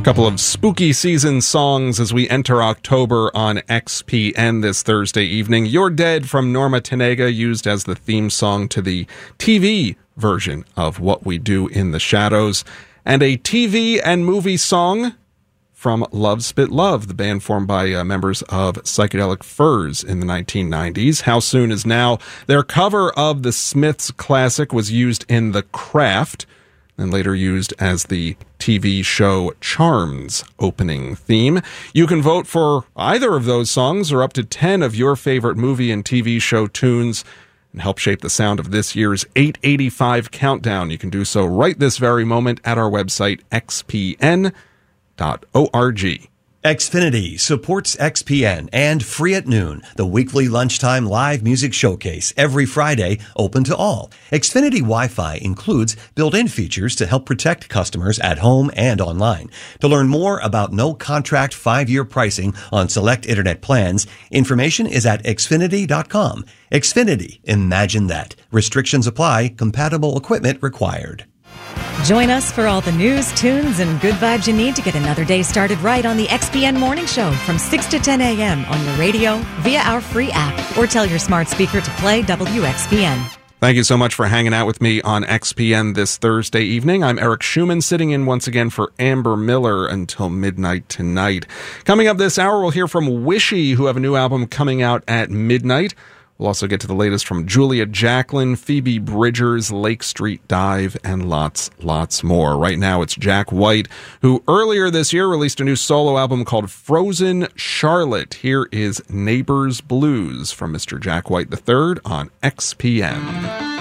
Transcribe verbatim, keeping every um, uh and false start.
Couple of spooky season songs as we enter October on X P N this Thursday evening. You're Dead from Norma Tanega, used as the theme song to the T V version of What We Do in the Shadows. And a T V and movie song from Love Spit Love, the band formed by uh, members of Psychedelic Furs in the nineteen nineties. How Soon Is Now. Their cover of the Smiths classic was used in The Craft, and later used as the T V show Charmed opening theme. You can vote for either of those songs or up to ten of your favorite movie and T V show tunes and help shape the sound of this year's eight eighty-five countdown. You can do so right this very moment at our website, x p n dot org. Xfinity supports X P N and Free at Noon, the weekly lunchtime live music showcase every Friday, open to all. Xfinity Wi-Fi includes built-in features to help protect customers at home and online. To learn more about no-contract five-year pricing on select internet plans, information is at xfinity dot com. Xfinity, imagine that. Restrictions apply. Compatible equipment required. Join us for all the news, tunes, and good vibes you need to get another day started right on the X P N Morning Show from six to ten a.m. on your radio, via our free app, or tell your smart speaker to play W X P N. Thank you so much for hanging out with me on X P N this Thursday evening. I'm Eric Schumann, sitting in once again for Amber Miller until midnight tonight. Coming up this hour, we'll hear from Wishy, who have a new album coming out at midnight. We'll also get to the latest from Julia Jacklin, Phoebe Bridgers, Lake Street Dive, and lots, lots more. Right now, it's Jack White, who earlier this year released a new solo album called Frozen Charlotte. Here is Neighbors Blues from Mister Jack White the third on X P N.